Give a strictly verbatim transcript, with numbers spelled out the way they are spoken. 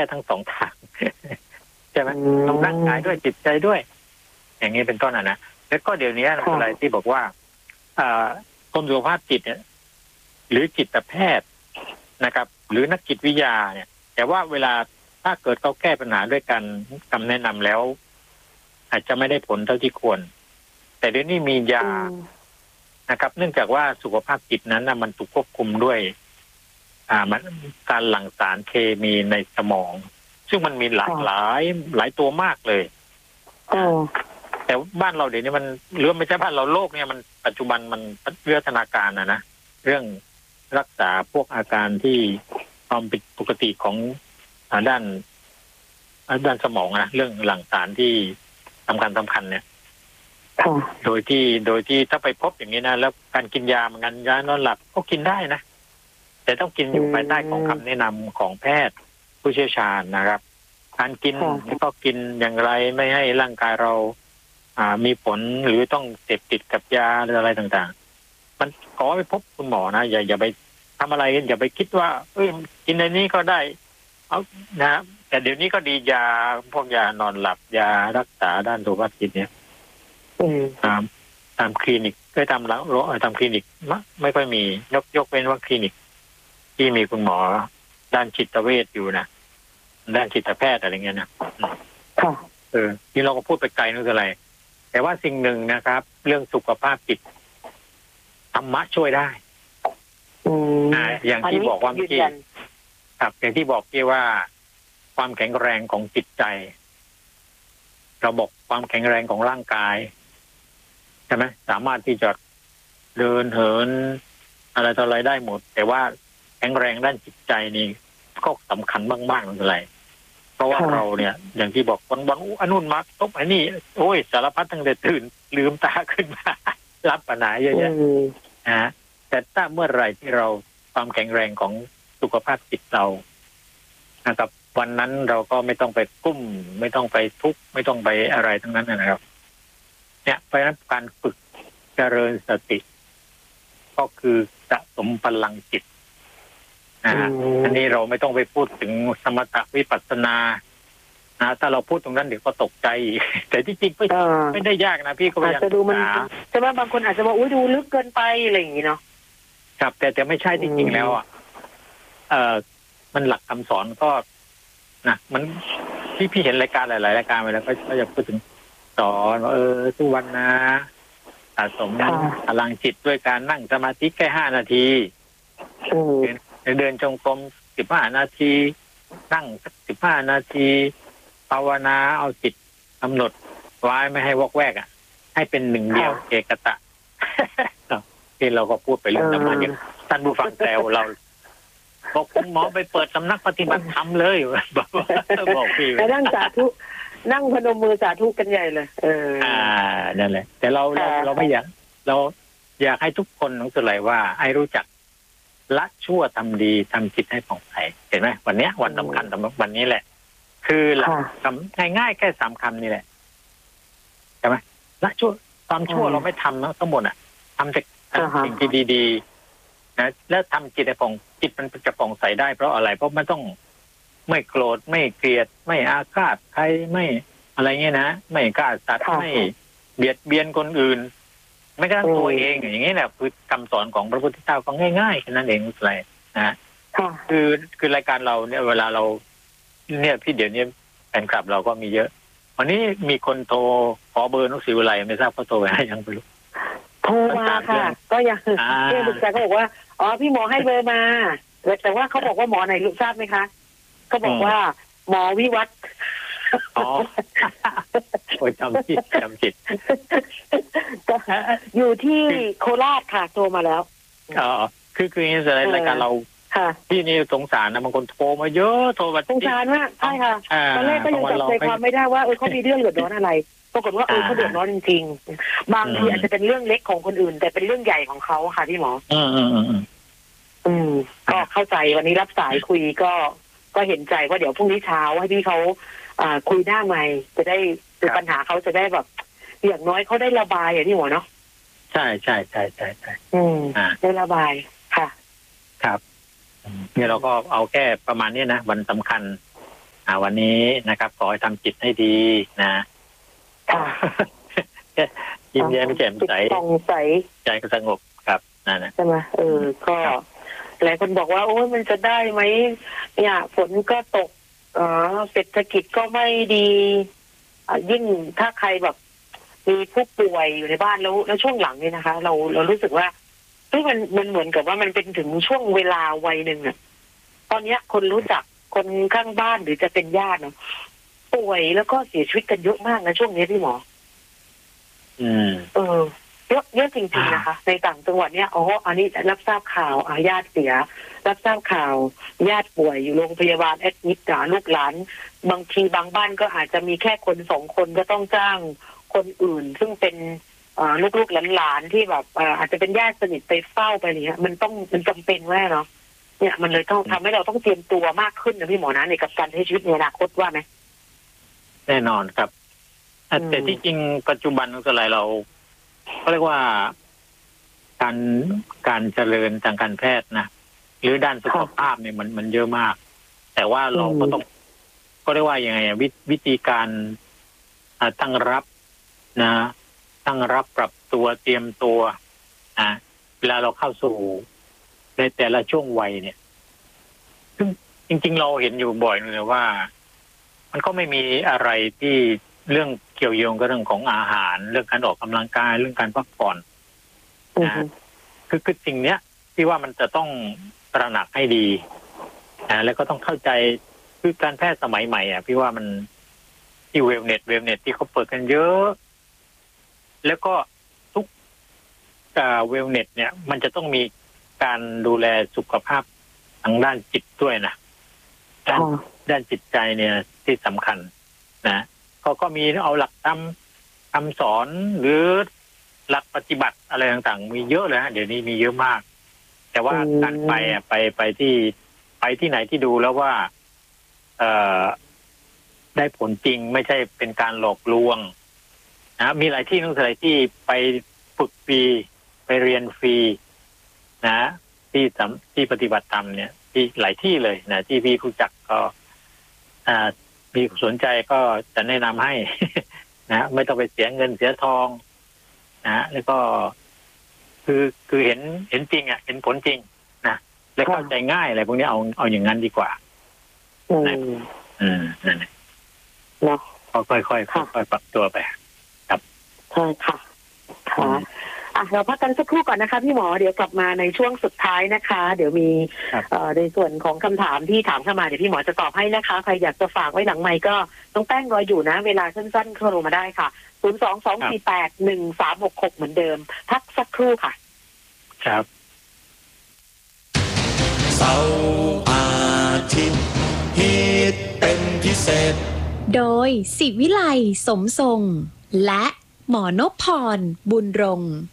ทั้งสองทางใช่ไหมต้องร่างกายด้วยจิตใจด้วยอย่างนี้เป็นต้นอ่ะนะแล้วก็เดี๋ยวนี้อะไรที่บอกว่ากรมสุขภาพจิตเนี่ยหรือจิตแพทย์นะครับหรือนักจิตวิทยาเนี่ยแต่ว่าเวลาถ้าเกิดเขาแก้ปัญหาด้วยการคำแนะนำแล้วอาจจะไม่ได้ผลเท่าที่ควรแต่เดี๋ยวนี้มียานะครับเนื่องจากว่าสุขภาพจิตนั้นนะมันถูกควบคุมด้วยอ่ามันการหลั่งสารเคมีในสมองซึ่งมันมีหลากหลายหลายตัวมากเลยแต่บ้านเราเดี๋ยวนี้มันเรื่องไม่ใช่บ้านเราโลกเนี่ยมันปัจจุบันมันวิวัฒนาการนะนะเรื่องรักษาพวกอาการที่ความผิดปกติของด้านด้านสมองนะเรื่องหลั่งสารที่สำคัญสำคัญเนี่ยโดยที่โดยที่ถ้าไปพบอย่างนี้นะแล้วการกินยาเหมือนกันยานอนหลับก็กินได้นะแต่ต้องกินอยู่ภายใต้ของคำแนะนำของแพทย์ผู้เชี่ยวชาญนะครับการกินก็กินอย่างไรไม่ให้ร่างกายเราอ่ามีผลหรือต้องเสพติดกับยาหรืออะไรต่างๆมันขอไปพบคุณหมอนะอย่าอย่าไปทำอะไรอย่าไปคิดว่าเอ้ยกินในนี้ก็ได้เอานะแต่เดี๋ยวนี้ก็ดียาพวกยานอนหลับยารักษาด้านสุขภาพจิตเนี่ยตามตามคลินิกก็ตามหลังโรงตามคลินิกไม่ค่อยมียกยกเว้นว่าคลินิกที่มีคุณหมอด้านจิตเวชอยู่นะด้านจิตแพทย์อะไรเงี้ยนะเออที่เราก็พูดไปไกลนั่นคืออะไรแต่ว่าสิ่งหนึ่งนะครับเรื่องสุขภาพจิตธรรมะช่วยได้อ่าอย่างที่บอกว่าเมื่อกี้ครับอย่างที่บอกที่ว่าความแข็งแรงของจิตใจเราบอกความแข็งแรงของร่างกายใช่ไหมสามารถที่จะเดินเหินอะไรต่ออะไรได้หมดแต่ว่าแข็งแรงด้านจิตใจนี่ก็สำคัญมากๆนั่นคืออะไรเพราะว่าเราเนี่ยอย่างที่บอกวันวันอนุนมาตบไอ้นี่โอ้ยสารพัดตั้งแต่ตื่นลืมตาขึ้นมารับปัญหาเยอะแยะนะแต่ถ้าเมื่อไหร่ที่เราความแข็งแรงของสุขภาพจิตเรานะครับวันนั้นเราก็ไม่ต้องไปกุ้มไม่ต้องไปทุกข์ไม่ต้องไปอะไรทั้งนั้นนะครับเนี่ยเพราะฉะนั้นการฝึกเจริญสติก็คือสะสมพลังจิตนะฮะอันนี้เราไม่ต้องไปพูดถึงสมถะวิปัสสนานะถ้าเราพูดตรงนั้นเดี๋ยวก็ตกใจแต่ที่จริงไม่ไม่ได้ยากนะพี่ก็พยายามจะดูมันใช่ไหมบางคนอาจจะบอกอุ้ยดูลึกเกินไปอะไรอย่างนี้เนาะครับแต่แต่ไม่ใช่จริงๆแล้วอ่ะเออมันหลักคำสอนก็นะมันที่พี่เห็นรายการหลายๆรายการไปแล้วก็จะพูดถึงสอนว่าเออทุกวันนะสะสมพลังจิตด้วยการนั่งสมาธิแค่ห้านาทีเดินจงกรมสิบห้านาทีนั่งสักสิบห้านาทีภาวนาเอาจิตกำหนดไว้ไม่ให้วอกแวกอ่ะให้เป็นหนึ่งเดียวเอกตะที่เราก็พูดไปเรื่องธรรมะอย่างท่านผู้ฟังแซวเราบอกคุณหมอไปเปิดสำนักปฏิบัติธรรมเลยบอกบอกพี่ไปนั่งสาธุนั่งพนมมือสาธุกันใหญ่เลยเอออ่านั่นแหละแต่เราเราเราไม่อยากเราอยากให้ทุกคนรู้สึกเลยว่าให้รู้จักละชั่วทำดีทำจิตให้ผ่องใสเห็นไหมวันนี้วันสำคัญสำหรับวันนี้แหละคือหลักคำง่ายๆแค่สามคำนี่แหละใช่ไหมละชั่วความชั่วเราไม่ทำนะทั้งหมดอ่ะทำแต่สิ่งที่ดีๆนะแล้วทำจิตให้ผ่องจิตมันจะผ่องใสได้เพราะอะไรเพราะมันต้องไม่โกรธไม่เกลียดไม่อาฆาตใครไม่อะไรเงี้ยนะไม่ฆ่าสัตว์ไม่เบียดเบียนคนอื่นไม่กระทั่งตัวเองอย่างนี้แหละคือคำสอนของพระพุทธเจ้าก็ง่ายๆแค่นั้นเองอะไรนะคือคือรายการเราเนี่ยเวลาเราเนี่ยพี่เดี๋ยวนี้แฟนคลับเราก็มีเยอะวันนี้มีคนโทรขอเบอร์นุศิวิไลไม่ทราบเขาโทรไปให้ยังไม่รู้โทรมาค่ะก็ยังเพื่อนบุกใจเขาบอกว่าอ๋อพี่หมอให้เบอร์มาแต่ว่าเขาบอกว่าหมอไหนรู้ทราบไหมคะเขาบอกว่าหมอวิวัฒน์อ๋อโอ้ยจำผิดจำผิดอยู่ที่โคราชค่ะโทรมาแล้วอ๋อคือคืออย่างนี้ในรายการเราที่นี่สงสารนะบางคนโทรมาเยอะโทรมาสงสารมากใช่ค่ะตอนแรกก็ยังจับใจความไม่ได้ว่าเออเขามีเรื่องเดือดร้อนอะไรปรากฏว่าเออเขาเดือดร้อนจริงๆบางทีอาจจะเป็นเรื่องเล็กของคนอื่นแต่เป็นเรื่องใหญ่ของเขาค่ะพี่หมออืมอืมอืมอืมก็เข้าใจวันนี้รับสายคุยก็ก็เห็นใจว่าเดี๋ยวพรุ่งนี้เช้าให้พี่เขาอ่าคุยหน้าใหม่จะได้คือปัญหาเขาจะได้แบบอย่างน้อยเขาได้ระบายอย่างที่หมอเนาะใช่ใช่ใช่ใช่ใช่อืมได้ระบายค่ะครับเนี่ยเราก็เอาแค่ประมาณนี้นะวันสำคัญอ่าวันนี้นะครับขอให้ทำจิตให้ดีนะค่ะยิ้มแย้มแจ่มใสสงสัยใจก็สงบครับนั่นนะใช่ไหมเออก็หลายคนบอกว่าโอ้ยมันจะได้ไหมเนี่ยฝนก็ตกอ๋อเศรษฐกิจก็ไม่ดีอ่ะยิ่งถ้าใครแบบมีผู้ป่วยอยู่ในบ้านแล้วแล้วช่วงหลังนี่นะคะ เราเรารู้สึกว่าเฮ้ยมันมันเหมือนกับว่ามันเป็นถึงช่วงเวลาวัยหนึ่งอะตอนเนี้ยคนรู้จักคนข้างบ้านหรือจะเป็นญาติเนาะป่วยแล้วก็เสียชีวิตกันเยอะมากนะช่วงนี้พี่หมออืมเออเยอะเยอะจริงๆนะคะในต่างจังหวัดเนี่ยอ๋ออันนี้รับทราบข่าวอาญาติเสียรับทราบข่าวญาติป่วยอยู่โรงพยาบาลแอดมิดหาลูกหลานบางทีบางบ้านก็อาจจะมีแค่คนสองคนก็ต้องจ้างคนอื่น ซึ่งเป็นลูกๆหลานๆที่แบบอาจจะเป็นญาติสนิทไปเฝ้าไปเนี้ยมันต้องมันจำเป็นแน่เนาะเนี่ยมันเลยต้องทำให้เราต้องเตรียมตัวมากขึ้นนะพี่หมอนะในกับการใช้ชีวิตในอนาคตว่าไหมแน่นอนครับแต่ที่จริงปัจจุบันอะไรเราก็เรียกว่าการการเจริญทางการแพทย์นะหรือด้านสุขภาพเนี่ยมันมันเยอะมาก แต่ว่าเราก็ต้องก็เรียกว่ายังไงววิธีการตั้งรับนะตั้งรับปรับตัวเตรียมตัวนะเวลาเราเข้าสู่ในแต่ละช่วงวัยเนี่ยซึ่งจริงๆเราเห็นอยู่บ่อยเลยว่ามันก็ไม่มีอะไรที่เรื่องเกี่ยวโยงกับเรื่องของอาหารเรื่องการออกกำลังกายเรื่องการพักผ่อนนะคือคือสิ่งเนี้ยที่ว่ามันจะต้องตระหนักให้ดีนะแล้วก็ต้องเข้าใจคือการแพทย์สมัยใหม่อ่ะพี่ว่ามันที่เวลเน็ตเวลเน็ตที่เขาเปิดกันเยอะแล้วก็ทุกเวลเน็ตเนี่ยมันจะต้องมีการดูแลสุขภาพทางด้านจิตด้วยนะด้านด้านจิตใจเนี่ยที่สำคัญนะเขาก็มีเอาหลักธรรมคำสอนหรือหลักปฏิบัติอะไรต่างๆมีเยอะเลยฮะเดี๋ยวนี้มีเยอะมากแต่ว่าการไปอ่ะไปไปที่ไปที่ไหนที่ดูแล้วว่าเอ่อได้ผลจริงไม่ใช่เป็นการหลอกลวงนะมีหลายที่ทั้งหลายที่ไปฝึกฟรีไปเรียนฟรีนะที่ที่ปฏิบัติธรรมเนี่ยที่หลายที่เลยนะที่พี่รู้จักก็อ่ามีสนใจก็จะแนะนำให้นะไม่ต้องไปเสียเงินเสียทองนะแล้วก็คือคือเห็นเห็นจริงอ่ะเห็นผลจริงนะและเข้าใจง่ายอะไรพวกนี้เอาเอาอย่างนั้นดีกว่าอืมอืมนั่นแหละเนาะค่อยๆค่อยๆค่อยๆปรับตัวไปครับใช่ค่ะค่ะอ่ะเราพักกันสักครู่ก่อนนะคะพี่หมอเดี๋ยวกลับมาในช่วงสุดท้ายนะคะเดี๋ยวมีในส่วนของคำถามที่ถามเข้ามาเดี๋ยวพี่หมอจะตอบให้นะคะใครอยากจะฝากไว้หลังไมค์ก็ต้องแป้งรออยู่นะเวลาสั้นๆเข้าโทรมาได้ค่ะศูนย์ สอง สอง สี่ แปด หนึ่ง สาม หก หกเหมือนเดิมพักสักครู่ค่ะครับเสาร์อาทิตย์ฮิตเป็นพิเศษโดยศิวิไลสมทรงและหมอนพพรบุญรงค์